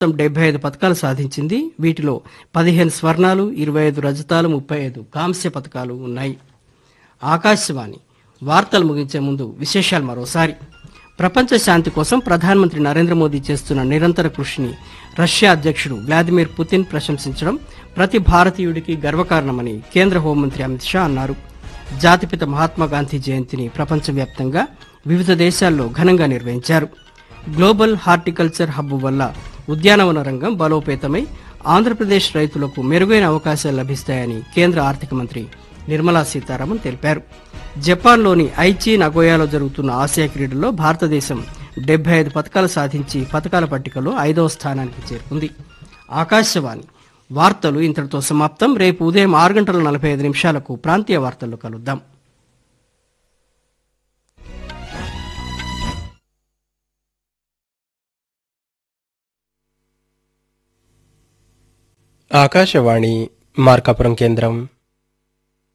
మొత్తం 75 పతకాలు సాధించింది. వీటిలో 15 స్వర్ణాలు, 25 రజతాలు, 35 కాంస్య పతకాలు ఉన్నాయి. ఆకాశవాణి వార్తలు ముగించే ముందు విశేషాలు మరోసారి. ప్రపంచ శాంతి కోసం ప్రధానమంత్రి నరేంద్ర మోదీ చేస్తున్న నిరంతర కృషిని రష్యా అధ్యక్షుడు వ్లాదిమిర్ పుతిన్ ప్రశంసించడం ప్రతి భారతీయుడికి గర్వకారణమని కేంద్ర హోంమంత్రి అమిత్ షా అన్నారు. జాతిపిత మహాత్మాగాంధీ జయంతిని ప్రపంచవ్యాప్తంగా వివిధ దేశాల్లో ఘనంగా నిర్వహించారు. గ్లోబల్ హార్టికల్చర్ హబ్ వల్ల ఉద్యానవన రంగం బలోపేతమై ఆంధ్రప్రదేశ్ రైతులకు మెరుగైన అవకాశాలు లభిస్తాయని కేంద్ర ఆర్థిక మంత్రి నిర్మలా సీతారామన్ తెలిపారు. జపాన్లోని ఐచి నగోయాలో జరుగుతున్న ఆసియా క్రీడల్లో భారతదేశం 75 పతకాలు సాధించి పతకాల పట్టికలో 5వ స్థానానికి చేరుకుంది. ఆకాశవాణి వార్తలు ఇంతటితో సమాప్తం. రేపు ఉదయం 6:45 ప్రాంతీయ వార్తల్లో కలుద్దాం. ఆకాశవాణి మార్కాపురం కేంద్రం.